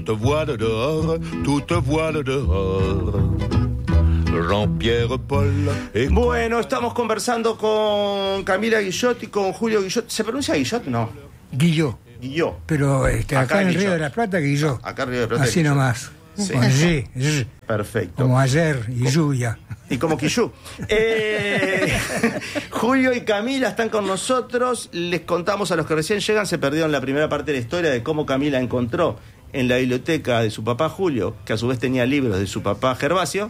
toute voile dehors, toute voile dehors. Jean-Pierre Paul. Bueno, estamos conversando con Camila Guillot y con Julio Guillot. ¿Se pronuncia Guillot? No. Guillot. Guillot. Pero acá en el Guillot. Río de la Plata, Guillot. Acá en Río de la Plata. Así Guillot. nomás. Sí. Con G. Perfecto. Como ayer y lluvia. Y como Quillú. Julio y Camila están con nosotros. Les contamos a los que recién llegan, se perdieron la primera parte de la historia de cómo Camila encontró en la biblioteca de su papá Julio, que a su vez tenía libros de su papá Gervasio,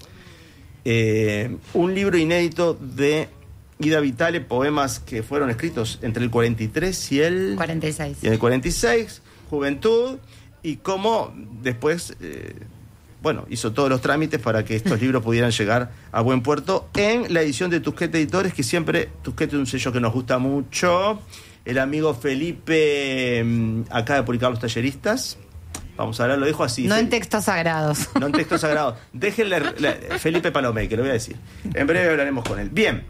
un libro inédito de Ida Vitale, poemas que fueron escritos entre el 43 y el 46. Y en el 46, Juventud, y cómo después, hizo todos los trámites para que estos libros pudieran llegar a buen puerto en la edición de Tusquete Editores, que siempre, Tusquete es un sello que nos gusta mucho. El amigo Felipe acaba de publicar Los Talleristas. Vamos a hablar, lo dejo así. No en textos sagrados. No en textos sagrados. Déjenle Felipe Palomé, que lo voy a decir. En breve hablaremos con él. Bien.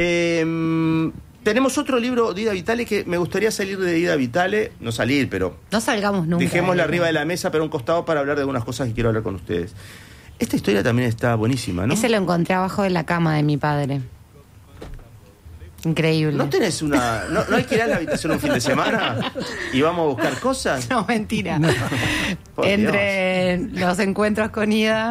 Tenemos otro libro de Ida Vitale que me gustaría salir de Ida Vitale. No salir, pero... No salgamos nunca. Dejémosla arriba de la mesa, pero a un costado para hablar de algunas cosas que quiero hablar con ustedes. Esta historia también está buenísima, ¿no? Ese lo encontré abajo de la cama de mi padre. Increíble. ¿No tenés una... ¿No hay que ir a la habitación un fin de semana? ¿Y vamos a buscar cosas? No, mentira. No. Entre los encuentros con Ida,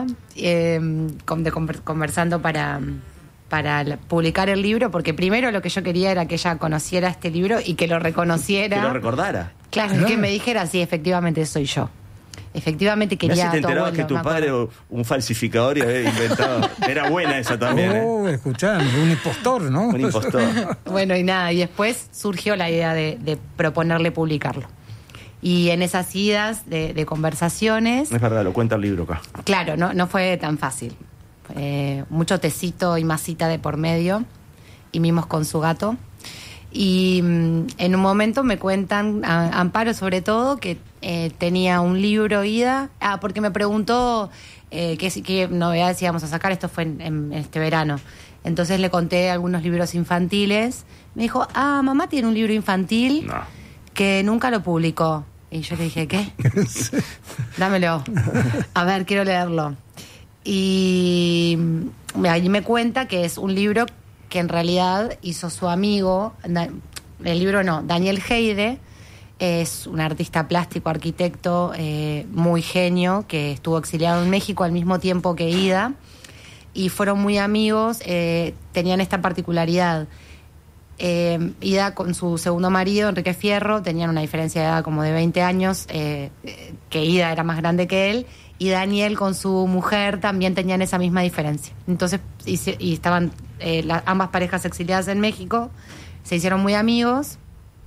conversando para publicar el libro, porque primero lo que yo quería era que ella conociera este libro y que lo reconociera. Que lo recordara. Claro, que me dijera, sí, efectivamente soy yo. Efectivamente quería Mirá si te a tu enterabas abuelo, que tu padre era un falsificador y había inventado. Era buena esa también, Escuchame, un impostor, ¿no? Un impostor. Bueno, y nada, y después surgió la idea de proponerle publicarlo. Y en esas idas de conversaciones... Es verdad, lo cuenta el libro acá. Claro, no fue tan fácil. Mucho tecito y masita de por medio, y mimos con su gato. Y en un momento me cuentan, Amparo sobre todo, que tenía un libro, Ida, porque me preguntó qué novedades íbamos a sacar. Esto fue en este verano. Entonces le conté algunos libros infantiles. Me dijo, mamá tiene un libro infantil que nunca lo publicó. Y yo le dije, ¿qué? Dámelo. A ver, quiero leerlo. Y allí me cuenta que es un libro que en realidad hizo su amigo, el libro no, Daniel Heide, es un artista plástico, arquitecto, muy genio, que estuvo exiliado en México al mismo tiempo que Ida, y fueron muy amigos. Tenían esta particularidad. Ida con su segundo marido, Enrique Fierro, tenían una diferencia de edad como de 20 años, que Ida era más grande que él, y Daniel con su mujer también tenían esa misma diferencia. Entonces, y estaban ambas parejas exiliadas en México, se hicieron muy amigos,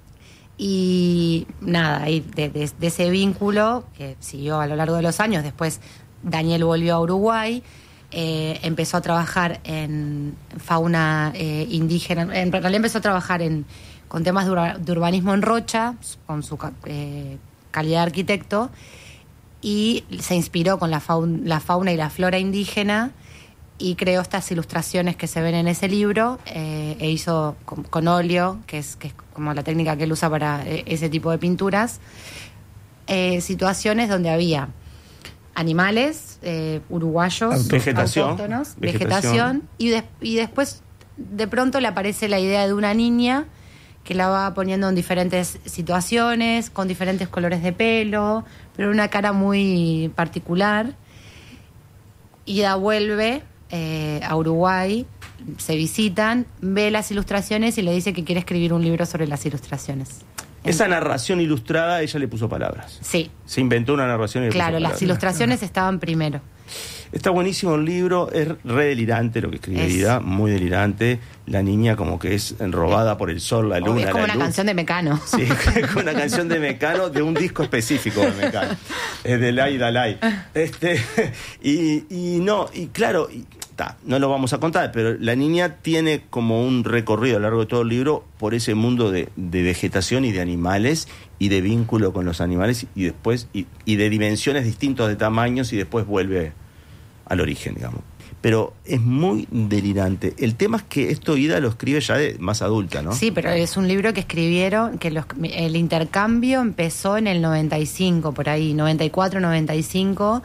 y nada, y de ese vínculo que siguió a lo largo de los años. Después Daniel volvió a Uruguay, empezó a trabajar en fauna indígena. En realidad empezó a trabajar con temas de urbanismo en Rocha, con su calidad de arquitecto, y se inspiró con la fauna y la flora indígena y creó estas ilustraciones que se ven en ese libro, e hizo con óleo, que es como la técnica que él usa para ese tipo de pinturas, situaciones donde había animales uruguayos, autóctonos, vegetación, y después de pronto le aparece la idea de una niña que la va poniendo en diferentes situaciones, con diferentes colores de pelo, pero una cara muy particular. Ida vuelve a Uruguay, se visitan, ve las ilustraciones y le dice que quiere escribir un libro sobre las ilustraciones. Esa narración ilustrada, ella le puso palabras. Sí. Se inventó una narración y le puso palabras. Claro, las ilustraciones estaban primero. Está buenísimo el libro, es re delirante lo que escribe Ida, muy delirante. La niña como que es enrobada por el sol, la luna, es como la una luz. Canción de Mecano. Sí, es como una canción de Mecano, de un disco específico de Mecano. Es de Lai Dalai. Y claro, no lo vamos a contar, pero la niña tiene como un recorrido a lo largo de todo el libro por ese mundo de vegetación y de animales y de vínculo con los animales, y después y de dimensiones distintas, de tamaños, y después vuelve al origen, digamos. pero es muy delirante. El tema es que esto Ida lo escribe ya de más adulta, ¿no? Sí, pero es un libro que escribieron, que el intercambio empezó en el 95, por ahí, 94, 95.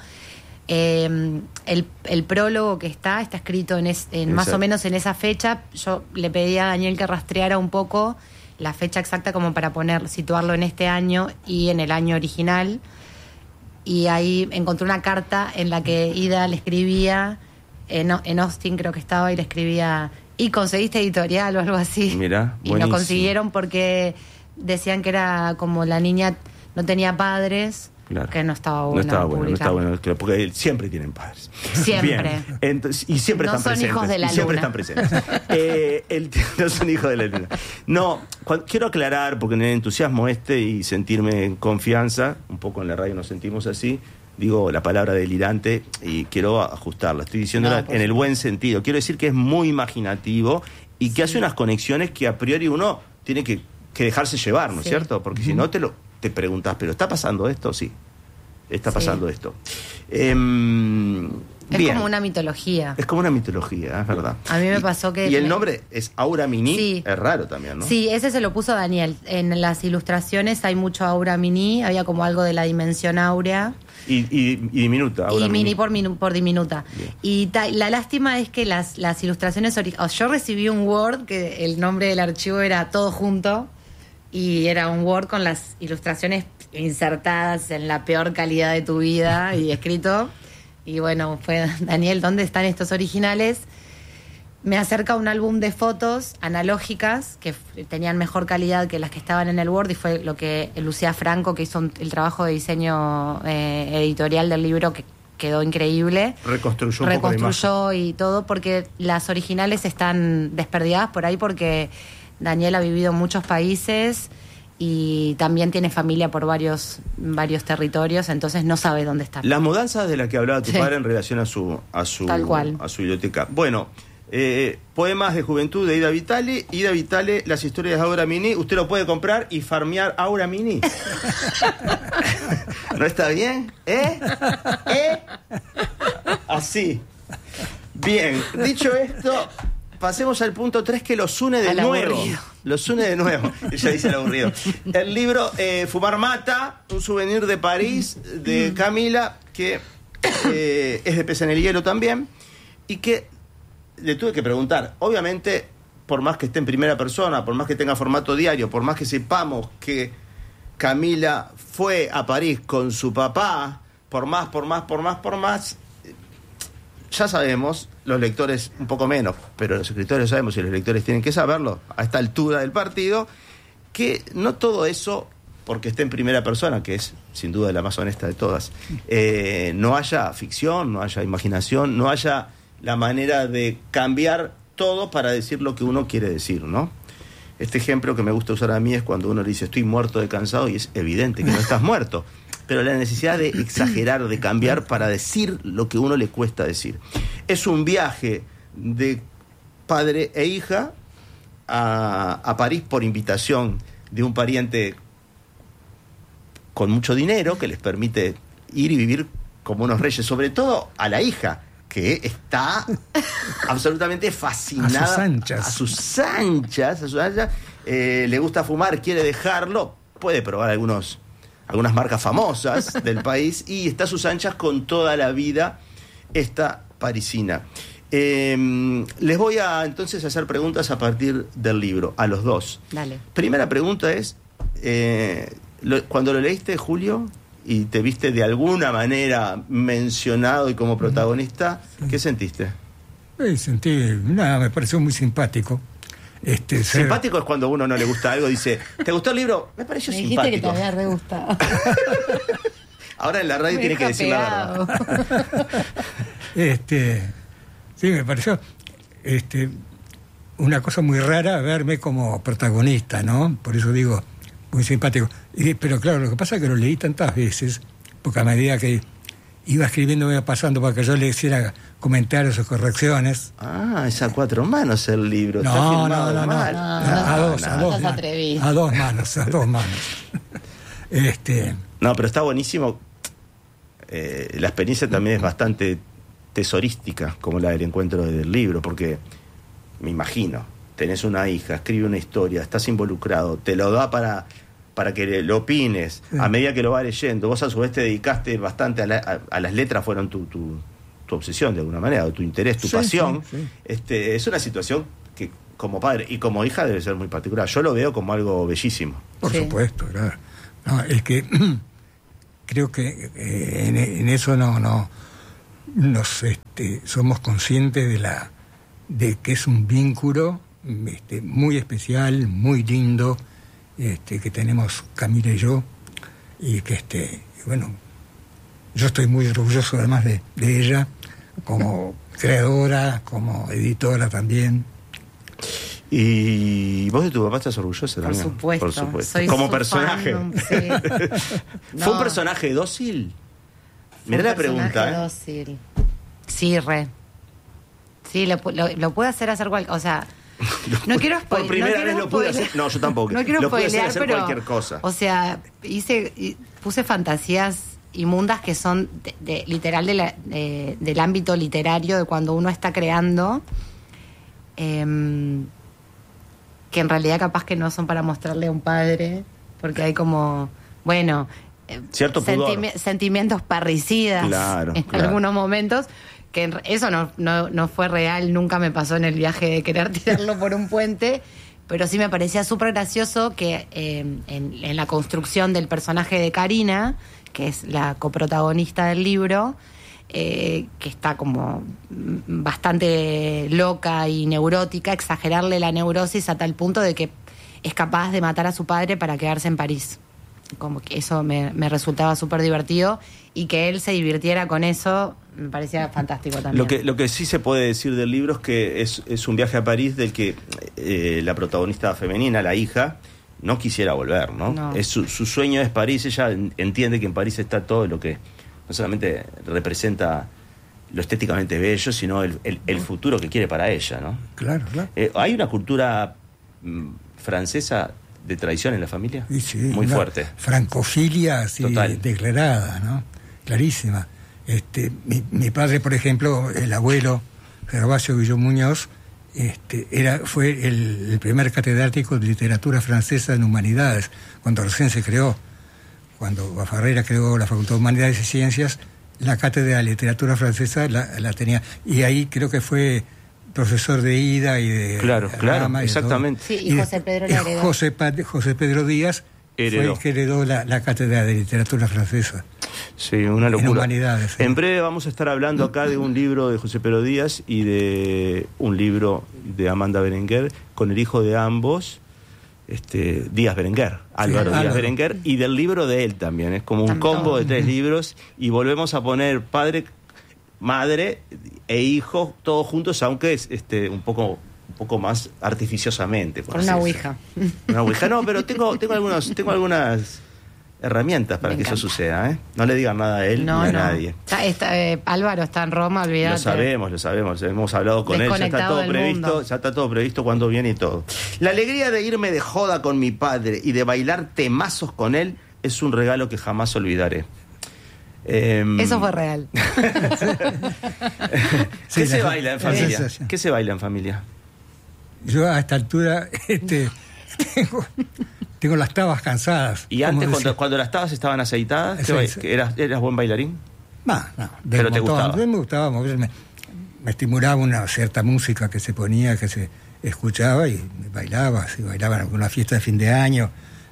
El prólogo que está escrito en más o menos en esa fecha. Yo le pedí a Daniel que rastreara un poco la fecha exacta como para situarlo en este año y en el año original. Y ahí encontré una carta en la que Ida le escribía, en Austin creo que estaba, y le escribía, ¿y conseguiste editorial o algo así? Mirá, y lo consiguieron porque decían que era como la niña no tenía padres. Claro. Que no estaba bueno. No estaba bueno, claro, porque siempre tienen padres. Siempre. Bien, entonces, y siempre no están son presentes. hijos de la y siempre luna. están presentes. No son hijos de la luna. No, quiero aclarar, porque en el entusiasmo y sentirme en confianza, un poco en la radio nos sentimos así, digo la palabra delirante y quiero ajustarla. Estoy diciéndola en el buen sentido. Quiero decir que es muy imaginativo y que hace unas conexiones que a priori uno tiene que dejarse llevar, ¿no es cierto? Porque si no te preguntas, ¿pero está pasando esto? Sí, está pasando esto. Es como una mitología. Es como una mitología, es verdad. A mí me pasó que... Y el nombre es Aura Mini, sí. Es raro también, ¿no? Sí, ese se lo puso Daniel. En las ilustraciones hay mucho Aura Mini, había como algo de la dimensión áurea. Y diminuta. Aura y mini por diminuta. Bien. Y la lástima es que las ilustraciones... yo recibí un Word, que el nombre del archivo era todo junto, y era un Word con las ilustraciones insertadas en la peor calidad de tu vida y escrito. Y bueno, fue Daniel, ¿dónde están estos originales? Me acerca un álbum de fotos analógicas que tenían mejor calidad que las que estaban en el Word, y fue lo que Lucía Franco, que hizo el trabajo de diseño editorial del libro, que quedó increíble. Reconstruyó y todo, porque las originales están desperdigadas por ahí, porque Daniel ha vivido en muchos países y también tiene familia por varios territorios, entonces no sabe dónde están. Las mudanzas de las que hablaba tu padre en relación a su Tal cual. A su biblioteca. Bueno, poemas de juventud de Ida Vitale. Ida Vitale, las historias de Aura Mini. Usted lo puede comprar y farmear Aura Mini. ¿No está bien? Así. Bien, dicho esto, pasemos al punto 3, que los une de nuevo. Los une de nuevo. Ella dice el aburrido. El libro Fumar Mata, un souvenir de París, de Camila, que es de Pez en el Hielo también, y que le tuve que preguntar. Obviamente, por más que esté en primera persona, por más que tenga formato diario, por más que sepamos que Camila fue a París con su papá, por más, ya sabemos, los lectores un poco menos, pero los escritores sabemos y los lectores tienen que saberlo a esta altura del partido, que no todo eso, porque esté en primera persona, que es sin duda la más honesta de todas, no haya ficción, no haya imaginación, no haya la manera de cambiar todo para decir lo que uno quiere decir, ¿no? Este ejemplo que me gusta usar a mí es cuando uno le dice estoy muerto de cansado, y es evidente que no estás muerto, pero la necesidad de exagerar, de cambiar para decir lo que uno le cuesta decir. Es un viaje de padre e hija a París por invitación de un pariente con mucho dinero que les permite ir y vivir como unos reyes, sobre todo a la hija, que está absolutamente fascinada. A sus anchas. Le gusta fumar, quiere dejarlo, puede probar algunas marcas famosas del país, y está a sus anchas con toda la vida esta parisina. Les voy a entonces hacer preguntas a partir del libro, a los dos. Dale. Primera pregunta es, cuando lo leíste, Julio, y te viste de alguna manera mencionado y como protagonista, ¿qué sentiste? Me pareció muy simpático. Simpático es cuando a uno no le gusta algo, dice, ¿te gustó el libro? Me pareció simpático. Dijiste que te había re gustado. Ahora en la radio tiene que decir la verdad. Sí, me pareció una cosa muy rara verme como protagonista, ¿no? Por eso digo, muy simpático. Pero claro, lo que pasa es que lo leí tantas veces, porque a medida que iba escribiendo, me iba pasando para que yo le hiciera comentarios o correcciones. Ah, es a 4 manos el libro. No, está no, firmado mal. A dos manos. No, pero está buenísimo. La experiencia también es bastante tesorística como la del encuentro del libro, porque me imagino, tenés una hija, escribe una historia, estás involucrado, te lo da para que lo opines, a medida que lo va leyendo, vos a su vez te dedicaste bastante a las letras, fueron tu obsesión de alguna manera, tu interés, tu pasión. Es una situación que como padre y como hija debe ser muy particular. Yo lo veo como algo bellísimo. Por supuesto, claro. No, es que creo que en eso somos conscientes de que es un vínculo muy especial, muy lindo, que tenemos Camila y yo, y que bueno, yo estoy muy orgulloso además de ella como creadora, como editora también. ¿Y vos de tu papá estás orgullosa también? Por supuesto. Soy como personaje. Sí. ¿Fue un personaje dócil? Mirá la pregunta. Dócil. Sí, re. Sí, lo puede hacer cualquier... O sea, no quiero spoiler. Por primera vez lo pude hacer. No, yo tampoco. No quiero spoilear, hacer pero cualquier cosa. O sea, puse fantasías inmundas que son literal del ámbito literario, de cuando uno está creando, que en realidad capaz que no son para mostrarle a un padre, porque hay como, bueno, cierto pudor, sentimientos parricidas en algunos momentos, que eso no fue real, nunca me pasó en el viaje de querer tirarlo por un puente, pero sí me parecía súper gracioso que en la construcción del personaje de Karina, que es la coprotagonista del libro, que está como bastante loca y neurótica, exagerarle la neurosis a tal punto de que es capaz de matar a su padre para quedarse en París. Como que eso me resultaba súper divertido, y que él se divirtiera con eso me parecía fantástico también. Lo que sí se puede decir del libro es que es un viaje a París del que la protagonista femenina, la hija, no quisiera volver, ¿no? Su sueño es París. Ella entiende que en París está todo lo que no solamente representa lo estéticamente bello, sino el futuro que quiere para ella, ¿no? Claro. Hay una cultura francesa de tradición en la familia, sí, muy fuerte. Francofilia así declarada, ¿no? Clarísima. Mi padre, por ejemplo, el abuelo Gervasio Guillón Muñoz, fue el primer catedrático de literatura francesa en humanidades, cuando recién se creó. Cuando Bafarrera creó la Facultad de Humanidades y Ciencias, la cátedra de literatura francesa la tenía. Y ahí creo que fue profesor de Ida y de Claro, exactamente. Sí, y José Pedro la heredó. José Pedro Díaz fue el que heredó la cátedra de literatura francesa. Sí, una locura. En humanidades. ¿Sí? En breve vamos a estar hablando acá de un libro de José Pedro Díaz y de un libro de Amanda Berenguer, con el hijo de ambos, Díaz Berenguer, Álvaro Díaz Berenguer, y del libro de él también. Es como un combo de 3 libros, y volvemos a poner padre, madre e hijo todos juntos, aunque es un poco más artificiosamente. Con una ouija. Una ouija, no, pero tengo algunas herramientas para que eso suceda, ¿eh? No le digan nada a él ni a nadie. Álvaro está en Roma, olvídate. Lo sabemos, hemos hablado con él, ya está todo previsto cuando viene y todo. La alegría de irme de joda con mi padre y de bailar temazos con él es un regalo que jamás olvidaré. Eso fue real. ¿Qué se baila en familia? ¿Qué se baila en familia? Yo a esta altura tengo las tabas cansadas. ¿Y antes, cuando las tabas estaban aceitadas, eras buen bailarín? No. ¿Pero te gustaba? Me gustaba moverme. Me estimulaba una cierta música que se ponía, que se escuchaba, y bailaba en alguna fiesta de fin de año.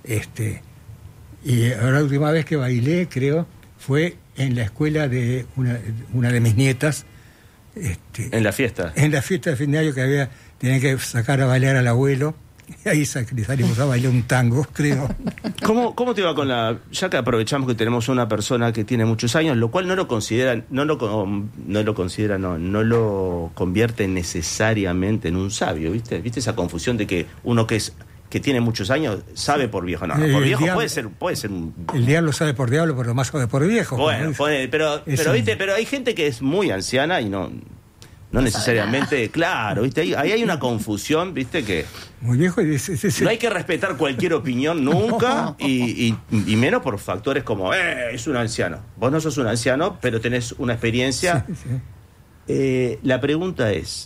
Y ahora la última vez que bailé, creo, fue en la escuela de una de mis nietas. ¿En la fiesta? En la fiesta de fin de año que tenía que sacar a bailar al abuelo. Y ahí salimos a bailar un tango, creo. ¿Cómo te va con ya que aprovechamos que tenemos una persona que tiene muchos años, lo cual no lo convierte necesariamente en un sabio, ¿viste? ¿Viste esa confusión de que uno que tiene muchos años sabe por viejo? No, por viejo puede ser un... El diablo sabe por diablo, pero más sabe por viejo. Bueno, pero ¿viste? Pero hay gente que es muy anciana y no necesariamente, claro, ¿viste? Ahí hay una confusión, ¿viste? Que muy viejo y no hay que respetar cualquier opinión nunca, y menos por factores como es un anciano. Vos no sos un anciano, pero tenés una experiencia. Sí. La pregunta es,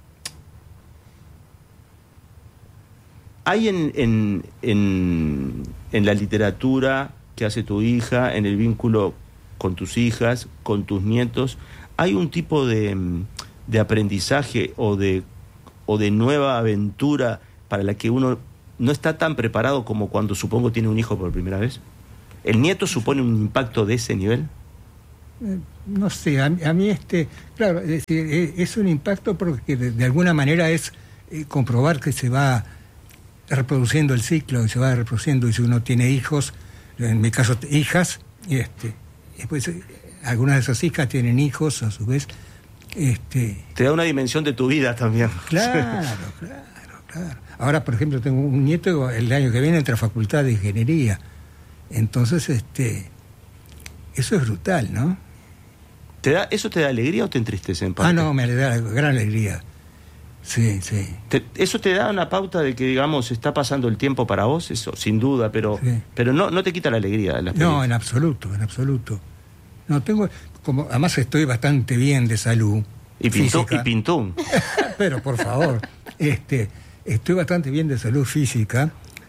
¿hay en la literatura que hace tu hija, en el vínculo con tus hijas, con tus nietos, hay un tipo de aprendizaje o de nueva aventura para la que uno no está tan preparado como cuando, supongo, tiene un hijo por primera vez? ¿El nieto supone un impacto de ese nivel? No sé, a mí claro, es decir, es un impacto porque de alguna manera es comprobar que se va reproduciendo el ciclo, y se va reproduciendo, y si uno tiene hijos, en mi caso hijas, después algunas de esas hijas tienen hijos a su vez. Te da una dimensión de tu vida también. Claro. Ahora, por ejemplo, tengo un nieto, el año que viene entra a Facultad de Ingeniería. Entonces, eso es brutal, ¿no? ¿Eso te da alegría o te entristece en parte? No, me da gran alegría. Sí. ¿Eso te da una pauta de que, digamos, está pasando el tiempo para vos? Eso, sin duda, pero no te quita la alegría de la experiencia. No, en absoluto. No, además estoy bastante bien de salud. Y pintún. Pero, por favor, estoy bastante bien de salud física.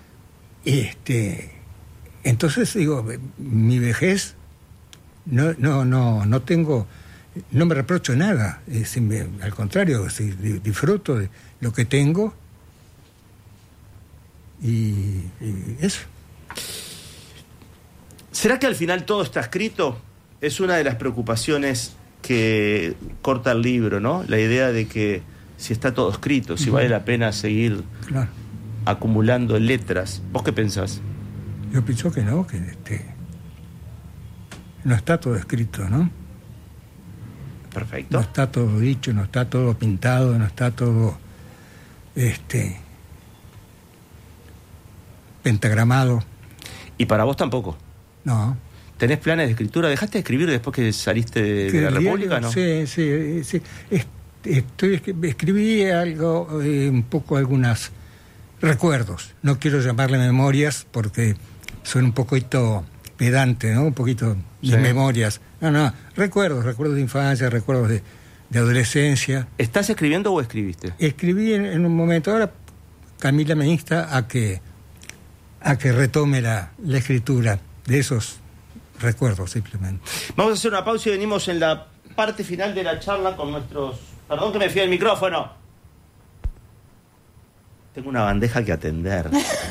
Entonces, digo, mi vejez, no tengo, no me reprocho nada. Al contrario, disfruto de lo que tengo y eso. ¿Será que al final todo está escrito? Es una de las preocupaciones que corta el libro, ¿no? La idea de que si está todo escrito, si vale la pena seguir acumulando letras. ¿Vos qué pensás? Yo pienso que no, que no está todo escrito, ¿no? Perfecto. No está todo dicho, no está todo pintado, no está todo pentagramado. ¿Y para vos tampoco? No. ¿Tenés planes de escritura? ¿Dejaste de escribir después que saliste de la República, no? Sí. Escribí algo, un poco algunos recuerdos. No quiero llamarle memorias porque son un poquito pedante, ¿no? Un poquito de memorias. No, recuerdos de infancia, recuerdos de adolescencia. ¿Estás escribiendo o escribiste? Escribí en un momento. Ahora Camila me insta a que retome la escritura de esos recuerdos, simplemente. Vamos a hacer una pausa y venimos en la parte final de la charla con nuestros... Perdón que me fui del micrófono. Tengo una bandeja que atender.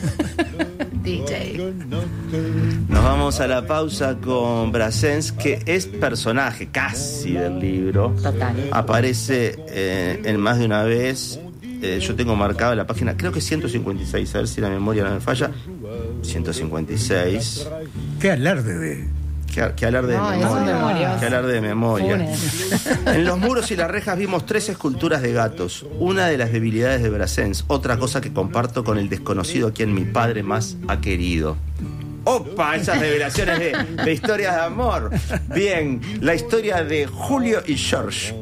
DJ. Nos vamos a la pausa con Brassens, que es personaje casi del libro. Total. Aparece en más de una vez. Yo tengo marcado la página, creo que 156, a ver si la memoria no me falla. 156. Qué alarde de... Qué alarde de memoria. Qué alarde de memoria. En los muros y las rejas vimos 3 esculturas de gatos. Una de las debilidades de Brassens. Otra cosa que comparto con el desconocido a quien mi padre más ha querido. ¡Opa! Esas revelaciones de historias de amor. Bien, la historia de Julio y George.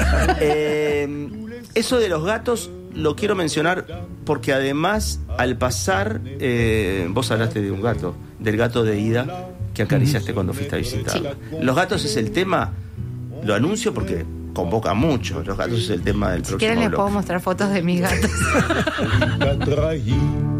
Eso de los gatos lo quiero mencionar porque además, al pasar, vos hablaste de un gato, del gato de Ida que acariciaste cuando fuiste a visitarla. Sí. Los gatos es el tema, lo anuncio porque convoca mucho. Los gatos es el tema del próximo bloque. Si quieren les puedo mostrar fotos de mis gatos.